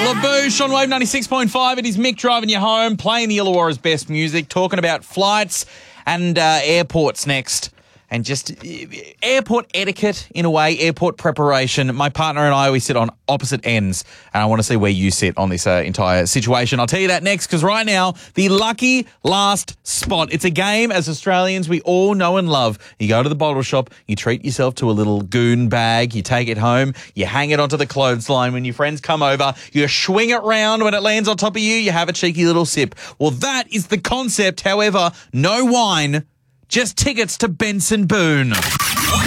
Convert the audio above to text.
LaBouche on Wave 96.5. It is Mick driving you home, playing the Illawarra's best music, talking about flights and airports next. And just airport etiquette, in a way, airport preparation. My partner and I, we sit on opposite ends, and I want to see where you sit on this entire situation. I'll tell you that next, because right now, the lucky last spot. It's a game, as Australians, we all know and love. You go to the bottle shop, you treat yourself to a little goon bag, you take it home, you hang it onto the clothesline. When your friends come over, you swing it round. When it lands on top of you, you have a cheeky little sip. Well, that is the concept. However, no wine, just tickets to Benson Boone.